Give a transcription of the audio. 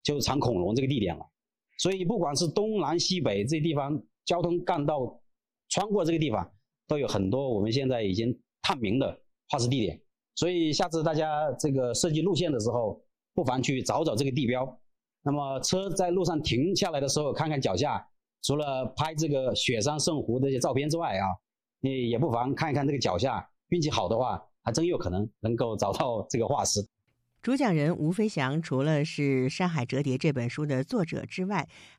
就产恐龙这个地点了。所以不管是东南西北这些地方，交通干道穿过这个地方，都有很多我们现在已经探明的化石地点。所以下次大家这个设计路线的时候，不妨去找找这个地标。那么车在路上停下来的时候，看看脚下，除了拍这个雪山圣湖的这些照片之外啊，你也不妨看一看这个脚下，运气好的话，还真有可能能够找到这个化石。 主讲人吴飞翔除了是《山海折叠》这本书的作者之外，